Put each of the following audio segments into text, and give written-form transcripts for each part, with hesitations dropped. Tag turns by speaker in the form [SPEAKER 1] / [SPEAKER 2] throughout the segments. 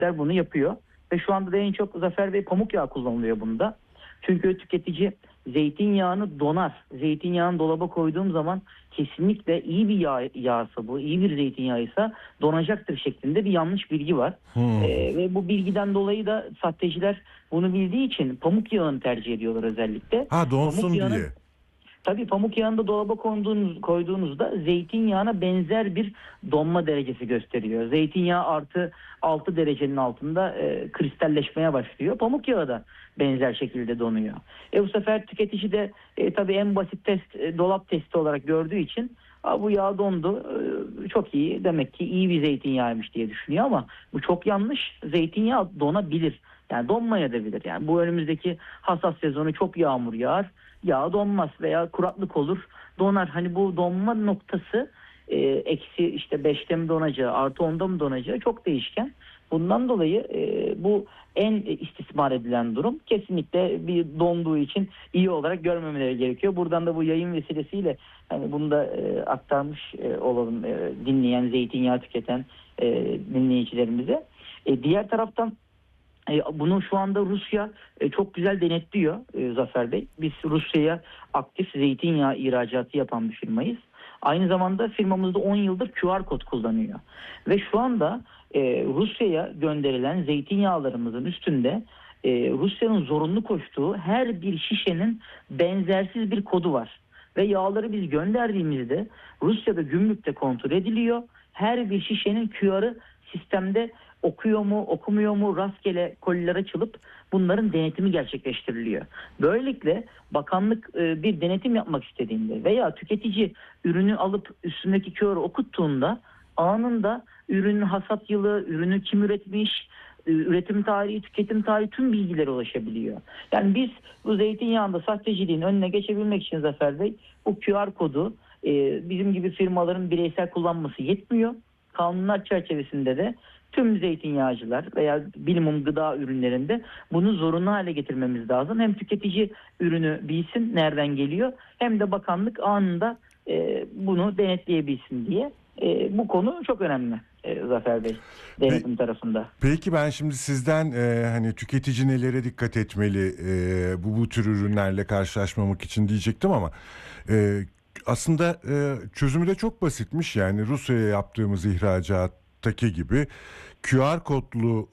[SPEAKER 1] şirketler bunu yapıyor. Ve şu anda da en çok Zafer Bey pamuk yağı kullanılıyor bunda. Çünkü tüketici zeytinyağını donar. Zeytinyağını dolaba koyduğum zaman kesinlikle iyi bir yağsa bu, iyi bir zeytinyağıysa donacaktır şeklinde bir yanlış bilgi var. Ve bu bilgiden dolayı da sahteciler bunu bildiği için pamuk yağını tercih ediyorlar özellikle.
[SPEAKER 2] Ha, donsun
[SPEAKER 1] Pamuk yağının,
[SPEAKER 2] diye.
[SPEAKER 1] tabii pamuk yağını da dolaba koyduğunuzda zeytinyağına benzer bir donma derecesi gösteriyor. Zeytinyağı artı 6 derecenin altında kristalleşmeye başlıyor. Pamuk yağı da benzer şekilde donuyor. Bu sefer tüketici de tabii en basit test dolap testi olarak gördüğü için bu yağ dondu, çok iyi, demek ki iyi bir zeytinyağıymış diye düşünüyor ama bu çok yanlış. Zeytinyağı donabilir. Yani donmayabilir. Yani bu önümüzdeki hasat sezonu çok yağmur yağar. Yağ donmaz veya kuraklık olur, donar. Hani bu donma noktası eksi işte 5'te mi donacağı, artı 10'da mı donacağı çok değişken. Bundan dolayı bu en istismar edilen durum. Kesinlikle bir donduğu için iyi olarak görmemeleri gerekiyor. Buradan da bu yayın vesilesiyle hani bunu da aktarmış olalım dinleyen, zeytinyağı tüketen dinleyicilerimize. Diğer taraftan bunu şu anda Rusya çok güzel denetliyor Zafer Bey. Biz Rusya'ya aktif zeytinyağı ihracatı yapan bir firmayız. Aynı zamanda firmamızda 10 yıldır QR kod kullanıyor. Ve şu anda Rusya'ya gönderilen zeytinyağlarımızın üstünde Rusya'nın zorunlu koştuğu her bir şişenin benzersiz bir kodu var. Ve yağları biz gönderdiğimizde Rusya'da gümrükte kontrol ediliyor. Her bir şişenin QR'ı sistemde okuyor mu, okumuyor mu, rastgele koliler açılıp bunların denetimi gerçekleştiriliyor. Böylelikle bakanlık bir denetim yapmak istediğinde veya tüketici ürünü alıp üstündeki QR'ı okuttuğunda anında ürünün hasat yılı, ürünü kim üretmiş, üretim tarihi, tüketim tarihi tüm bilgilere ulaşabiliyor. Yani biz bu zeytinyağında sahteciliğin önüne geçebilmek için Zafer Bey bu QR kodu bizim gibi firmaların bireysel kullanması yetmiyor. Kanunlar çerçevesinde de tüm zeytinyağcılar veya minimum gıda ürünlerinde bunu zorunlu hale getirmemiz lazım. Hem tüketici ürünü bilsin nereden geliyor hem de bakanlık anında bunu denetleyebilsin diye. Bu konu çok önemli Zafer Bey denetim tarafında.
[SPEAKER 2] Peki ben şimdi sizden hani tüketici nelere dikkat etmeli bu tür ürünlerle karşılaşmamak için diyecektim ama aslında çözümü de çok basitmiş. Yani Rusya'ya yaptığımız ihracattaki gibi QR kodlu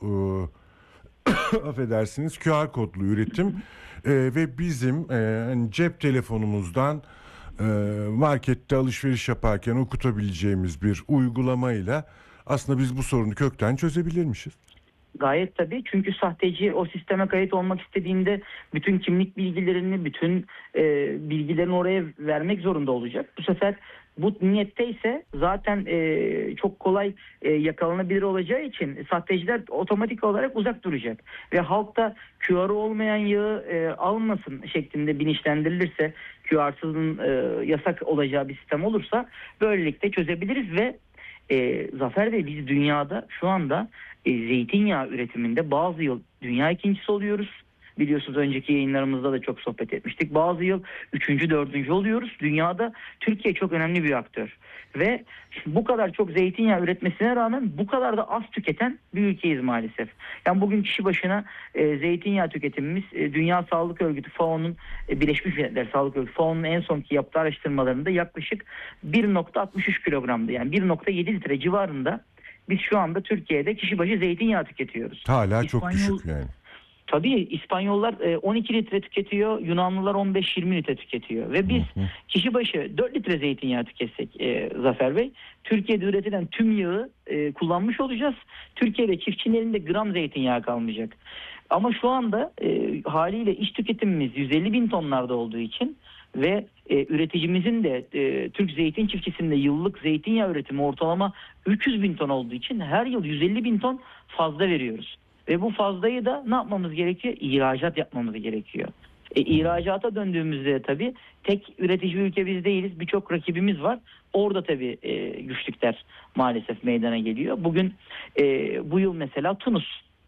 [SPEAKER 2] affedersiniz, QR kodlu üretim ve bizim hani cep telefonumuzdan markette alışveriş yaparken okutabileceğimiz bir uygulamayla aslında biz bu sorunu kökten çözebilirmişiz.
[SPEAKER 1] Gayet tabii, çünkü sahteci o sisteme kayıt olmak istediğinde bütün kimlik bilgilerini, bütün bilgilerini oraya vermek zorunda olacak. Bu sefer bu niyetteyse zaten çok kolay yakalanabilir olacağı için sahteciler otomatik olarak uzak duracak. Ve halk da QR'ı olmayan yağı almasın şeklinde bilinçlendirilirse, QR'sızın yasak olacağı bir sistem olursa böylelikle çözebiliriz ve Zafer Bey biz dünyada şu anda zeytinyağı üretiminde bazı yıl dünya ikincisi oluyoruz. Biliyorsunuz önceki yayınlarımızda da çok sohbet etmiştik. Bazı yıl 3. 4. oluyoruz. Dünyada Türkiye çok önemli bir aktör. Ve bu kadar çok zeytinyağı üretmesine rağmen bu kadar da az tüketen bir ülkeyiz maalesef. Yani bugün kişi başına zeytinyağı tüketimimiz Dünya Sağlık Örgütü FAO'nun Birleşmiş Milletler Sağlık Örgütü FAO'nun en sonki yaptığı araştırmalarında yaklaşık 1,63 kilogramdı. Yani 1,7 litre civarında biz şu anda Türkiye'de kişi başı zeytinyağı tüketiyoruz.
[SPEAKER 2] Hala çok düşük yani.
[SPEAKER 1] Tabii İspanyollar 12 litre tüketiyor, Yunanlılar 15-20 litre tüketiyor. Ve biz kişi başı 4 litre zeytinyağı tüketsek Zafer Bey, Türkiye'de üretilen tüm yağı kullanmış olacağız. Türkiye'de çiftçinin elinde gram zeytinyağı kalmayacak. Ama şu anda haliyle iş tüketimimiz 150 bin tonlarda olduğu için ve üreticimizin de Türk zeytin çiftçisinde yıllık zeytinyağı üretimi ortalama 300 bin ton olduğu için her yıl 150 bin ton fazla veriyoruz. Ve bu fazlayı da ne yapmamız gerekiyor? İhracat yapmamız gerekiyor. İhracata döndüğümüzde tabii tek üretici ülke biz değiliz. Birçok rakibimiz var. Orada tabii güçlükler maalesef meydana geliyor. Bugün bu yıl mesela Tunus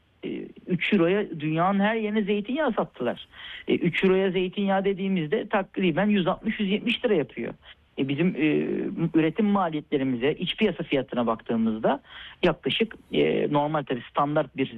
[SPEAKER 1] 3 euroya dünyanın her yerine zeytinyağı sattılar. 3 euroya zeytinyağı dediğimizde takriben 160-170 lira yapıyor. Bizim üretim maliyetlerimize, iç piyasa fiyatına baktığımızda yaklaşık normal tabii standart bir